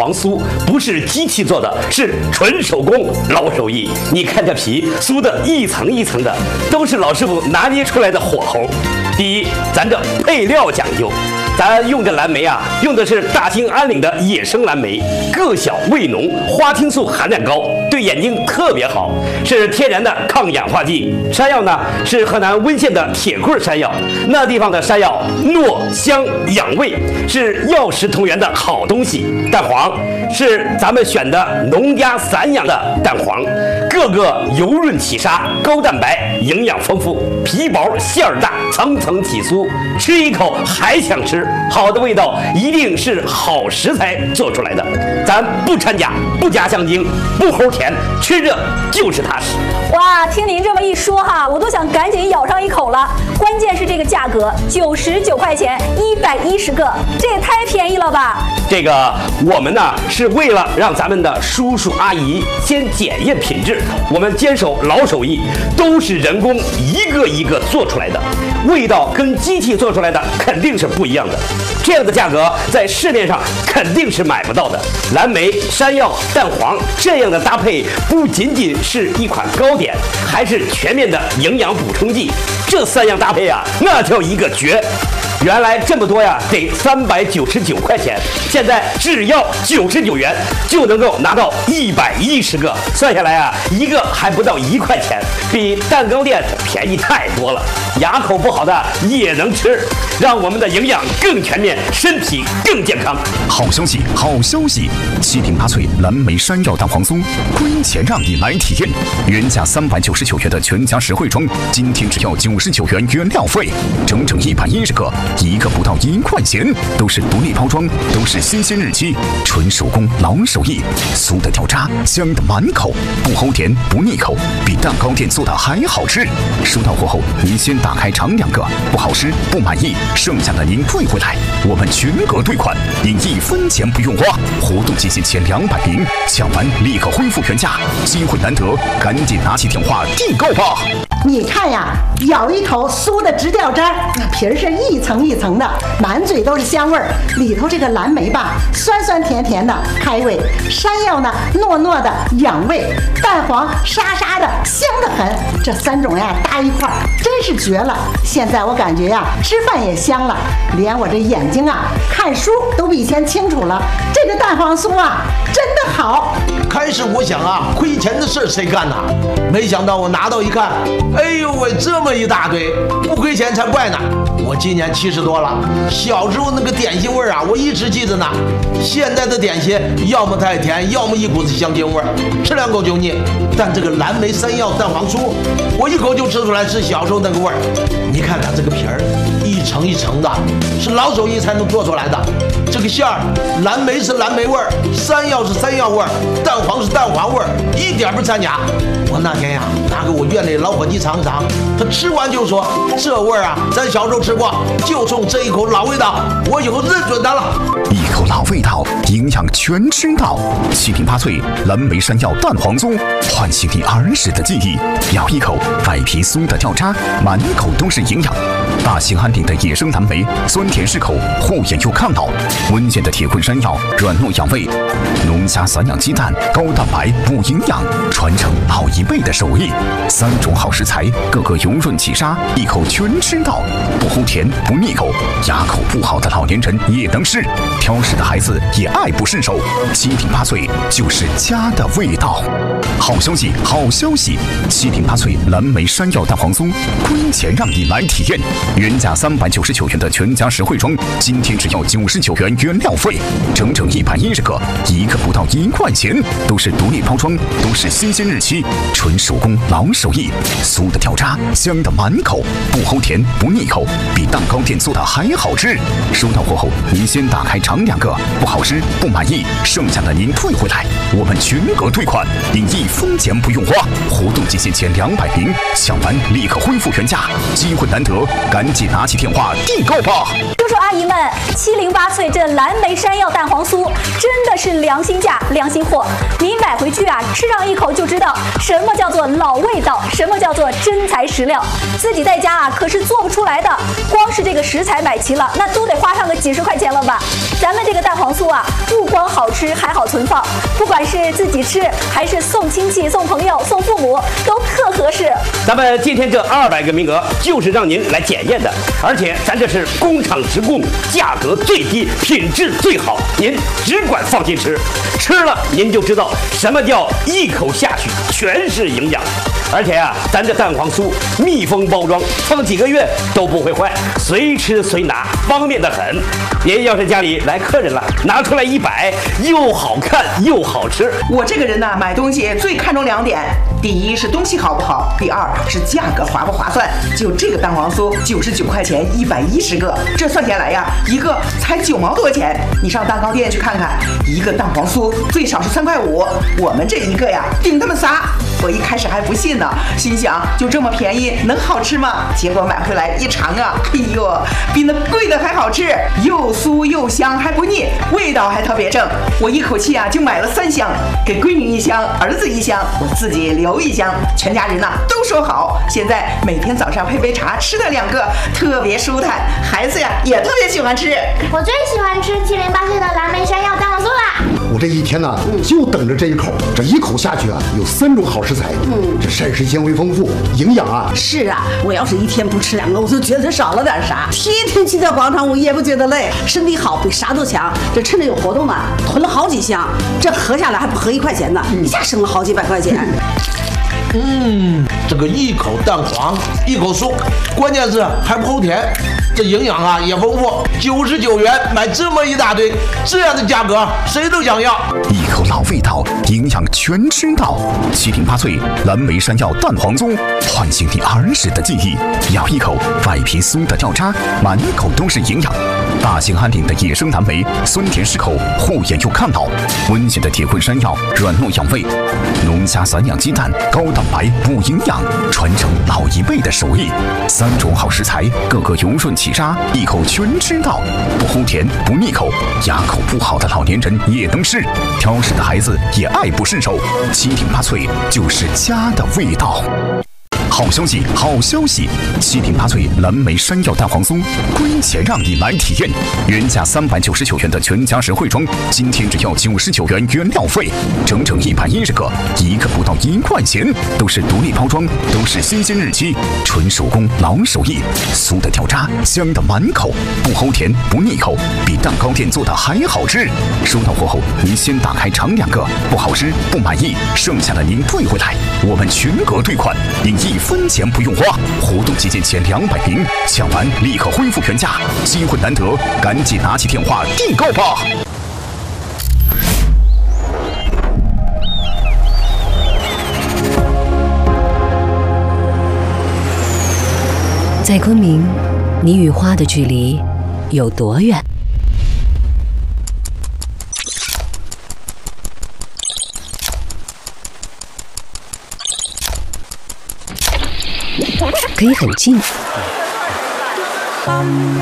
黄酥不是机器做的，是纯手工老手艺。你看这皮酥的一层一层的，都是老师傅拿捏出来的火候。第一，咱这配料讲究。咱用这蓝莓啊，用的是大兴安岭的野生蓝莓，个小味浓，花青素含量高，对眼睛特别好，是天然的抗氧化剂。山药呢是河南温县的铁棍山药，那地方的山药糯香养胃，是药食同源的好东西。蛋黄是咱们选的农家散养的蛋黄，个个油润起沙，高蛋白，营养丰富，皮薄馅儿大，层层起酥，吃一口还想吃。好的味道一定是好食材做出来的，咱不掺假，不加香精，不齁甜，吃着就是踏实。 哇，听您这么一说哈，我都想赶紧咬上一口了。关键是这个价格，99块钱110个，这也太便宜了吧！ 这个我们呢是为了让咱们的叔叔阿姨先检验品质，我们坚守老手艺，都是人工一个一个做出来的，味道跟机器做出来的肯定是不一样的。这样的价格在市面上肯定是买不到的。蓝莓、山药、蛋黄这样的搭配，不仅仅是一款糕点，还是全面的营养补充剂。这3样搭配啊，那叫一个绝！原来这么多呀，得399块钱，现在只要99元就能够拿到110个，算下来啊，一个还不到1块钱，比蛋糕店便宜太多了。牙口不好的也能吃，让我们的营养更全面，身体更健康。 好消息，好消息！7品8脆蓝莓山药蛋黄酥，亏钱让你来体验。原价399元的全家实惠装，今天只要99元原料费，整整110个。一个不到1块钱，都是独立包装，都是新鲜日期，纯手工老手艺，酥的掉渣，香的满口，不齁甜不腻口，比蛋糕店做的还好吃。收到货后，您先打开尝2个，不好吃不满意，剩下的您退回来，我们全额退款，您1分钱不用花。活动期限前200名，抢完立刻恢复原价，机会难得，赶紧拿起电话订购吧。 你看呀，咬一口酥的直掉渣，那皮儿是一层一层的，满嘴都是香味儿。里头这个蓝莓吧，酸酸甜甜的开胃；山药呢，糯糯的养胃；蛋黄沙沙的香得很。这3种呀搭一块儿，真是绝了。现在我感觉呀，吃饭也香了，连我这眼睛啊看书都比以前清楚了。这个蛋黄酥啊，真的好。 开始我想啊，亏钱的事谁干呐？没想到我拿到一看，哎呦喂，这么一大堆，不亏钱才怪呢！我今年70多了，小时候那个点心味儿啊，我一直记着呢。现在的点心要么太甜，要么一股子香精味儿，吃2口就腻。但这个蓝莓山药蛋黄酥，我一口就吃出来是小时候那个味儿。你看看这个皮儿，一层一层的，是老手艺才能做出来的。这个馅儿，蓝莓是蓝莓味儿，山药是山药味儿，蛋黄是蛋黄味儿，一点不掺假。我那天呀，拿给我院里老伙计尝尝，他吃完就说这味儿啊，咱小时候吃过，就冲这一口老味道，我以后认准它了。 一口老味道，营养全吃到。7品8脆蓝莓山药蛋黄酥，唤醒你儿时的记忆。咬一口，外皮酥的掉渣，满口都是营养。大兴安岭的野生蓝莓，酸甜适口，护眼又抗老。温县的铁棍山药，软糯养胃。农家散养鸡蛋，高蛋白补营养，传承老一辈的手艺。3种好食材，个个油润起沙，一口全吃到，不齁甜不腻口，牙口不好的老年人也能吃，挑食的孩子也爱不释手。7品8脆就是家的味道。好消息，好消息！7品8脆蓝莓山药蛋黄酥，亏钱让你来体验。原价399元的全家实惠装，今天只要99元原料费，整整110个，一个不到1块钱，都是独立包装，都是新鲜日期，纯手工老手艺，酥的掉渣，香的满口，不齁甜不腻口，比蛋糕店做的还好吃。收到货后，您先打开尝2个，不好吃不满意，剩下的您退回来，我们全额退款，您1分钱不用花。活动期限前200名，抢完立刻恢复原价，机会难得，赶紧拿起电话订购吧。 说阿姨们，708脆这蓝莓山药蛋黄酥真的是良心价、良心货。您买回去啊，吃上一口就知道什么叫做老味道，什么叫做真材实料。自己在家啊可是做不出来的，光是这个食材买齐了，那都得花上个几十块钱了吧？咱们这个蛋黄酥啊，不光好吃，还好存放，不管是自己吃还是送亲戚、送朋友、送父母，都特合适。 咱们今天这200个名额就是让您来检验的，而且咱这是工厂直供，价格最低，品质最好，您只管放心吃，吃了您就知道什么叫一口下去全是营养。而且啊，咱这蛋黄酥密封包装，放几个月都不会坏，随吃随拿，方便得很。您要是家里来客人了，拿出来一摆，又好看又好吃。 我这个人呢，买东西最看重2点，第一是东西好不好，第二是价格划不划算。就这个蛋黄酥99块钱110个，这算下来呀，一个才9毛多钱。你上蛋糕店去看看，一个蛋黄酥最少是3块5，我们这一个呀顶他们仨。我一开始还不信呢，心想就这么便宜能好吃吗？结果买回来一尝啊，哎呦，比那贵的还好吃，又酥又香还不腻，味道还特别正。我一口气啊就买了3箱，给闺女1箱，儿子1箱，我自己留1箱，全家人呐都说好。现在每天早上配杯茶，吃了2个，特别舒坦，孩子呀也特别喜欢吃。 我最喜欢吃708脆的蓝莓山药蛋黄酥啦！ 我这一天呢，就等着这一口，这一口下去啊，有3种好食材，这膳食纤维丰富，营养啊。 是啊，我要是一天不吃2个，我就觉得少了点啥。天天去到广场舞也不觉得累，身体好比啥都强。这趁着有活动嘛，囤了好几箱，这合下来还不合1块钱呢，一下省了好几百块钱。 这个一口蛋黄，一口酥，关键是还不齁甜，这营养啊也丰富。99元买这么一大堆，这样的价格谁都想要。 一口老味道，营养全知道。708脆蓝莓山药蛋黄酥，唤醒你儿时的记忆。咬一口，外皮酥的掉渣，满口都是营养。大兴安岭的野生蓝莓，酸甜适口，护眼又抗老。温馨的铁棍山药，软糯养胃。龙虾散养鸡蛋，高蛋白补营养，传承老一辈的手艺。3种好食材，个个油润起渣，一口全知道。不齁甜，不腻口，牙口不好的老年人也能吃，挑食的孩子也爱不释手。708脆就是家的味道。好消息，好消息！708脆蓝莓山药蛋黄酥，亏钱让你来体验。原价399元的全家实惠装，今天只要99元原料费，整整110个，一个不到1块钱，都是独立包装，都是新鲜日期，纯手工老手艺，酥的掉渣，香的满口，不齁甜，不腻口，比蛋糕店做的还好吃。收到货后，您先打开尝2个，不好吃不满意，剩下的您退回来，我们全额退款，您1分钱不用花。活动期间前200名，抢完立刻恢复原价，机会难得，赶紧拿起电话订购吧。 在昆明，你与花的距离有多远？可以很近，